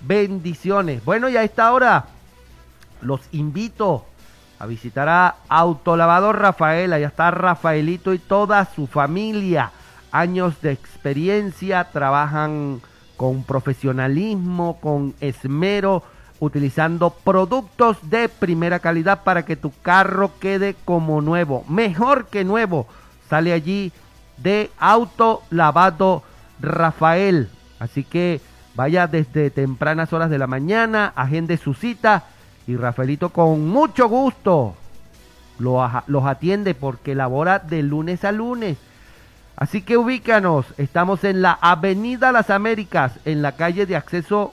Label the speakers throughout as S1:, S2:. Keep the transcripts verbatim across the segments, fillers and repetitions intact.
S1: Bendiciones. Bueno, y a esta hora los invito a visitar a Autolavado Rafael. Allá está Rafaelito y toda su familia. Años de experiencia, trabajan con profesionalismo, con esmero, utilizando productos de primera calidad para que tu carro quede como nuevo, mejor que nuevo. Sale allí de Autolavado Rafael. Así que vaya desde tempranas horas de la mañana, agende su cita y Rafaelito con mucho gusto los, los atiende porque labora de lunes a lunes. Así que ubícanos, estamos en la Avenida Las Américas, en la calle de acceso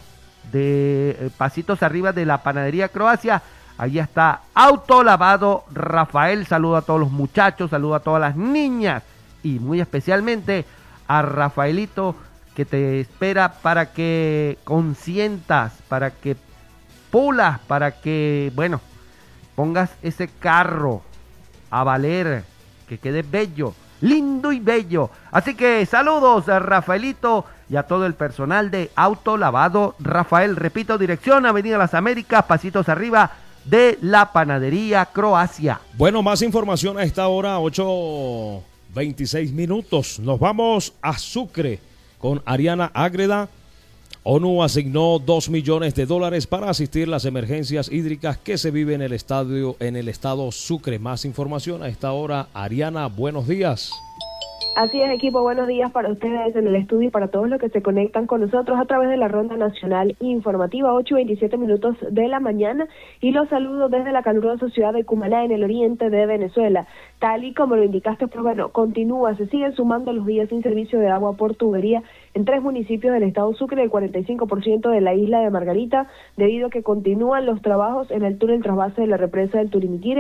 S1: de eh, pasitos arriba de la Panadería Croacia. Allí está Autolavado Rafael. Saludo a todos los muchachos, saludo a todas las niñas y muy especialmente a Rafaelito, que te espera para que consientas, para que pulas, para que, bueno, pongas ese carro a valer, que quede bello, lindo y bello. Así que saludos a Rafaelito y a todo el personal de Autolavado Rafael. Repito, dirección Avenida Las Américas, pasitos arriba de la Panadería Croacia.
S2: Bueno, más información a esta hora, ocho veintiséis minutos. Nos vamos a Sucre con Ariana Ágreda. ONU asignó dos millones de dólares para asistir las emergencias hídricas que se viven en el estadio, en el estado Sucre. Más información a esta hora. Ariana, buenos días.
S3: Así es, equipo, buenos días para ustedes en el estudio y para todos los que se conectan con nosotros a través de la Ronda Nacional Informativa, ocho y veintisiete minutos de la mañana, y los saludo desde la calurosa ciudad de Cumaná, en el oriente de Venezuela. Tal y como lo indicaste, pues bueno, continúa, se siguen sumando los días sin servicio de agua por tubería en tres municipios del estado Sucre, el cuarenta y cinco por ciento de la isla de Margarita, debido a que continúan los trabajos en el túnel trasvase de la represa del Turimiquiri.